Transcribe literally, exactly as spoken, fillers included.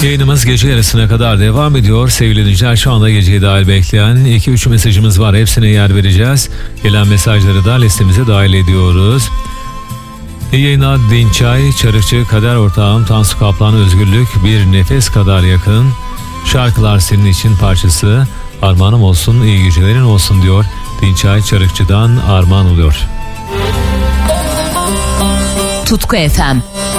Yayınımız gece yarısına kadar devam ediyor. Sevgili dinleyiciler, şu anda geceye dahil bekleyen iki üç mesajımız var. Hepsine yer vereceğiz. Gelen mesajları da listemize dahil ediyoruz. İyi yayınlar Dinçay, Çarıkçı, Kader Ortağım, Tansu Kaplan, Özgürlük, Bir Nefes Kadar Yakın. Şarkılar senin için parçası. Armağanım olsun, iyi gecelerin olsun diyor. Dinçay Çarıkçı'dan armağan oluyor. Tutku F M